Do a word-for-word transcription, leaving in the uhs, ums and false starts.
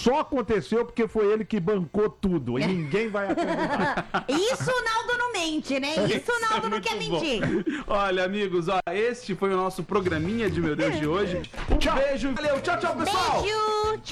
só aconteceu porque foi ele que bancou tudo. E ninguém vai acreditar. Isso o Naldo não mente, né? Isso o Naldo é não quer muito mentir. bom. Olha, amigos, ó, este foi o nosso programinha de Meu Deus de hoje. Um Tchau. beijo, valeu, tchau, tchau, pessoal! Beijo!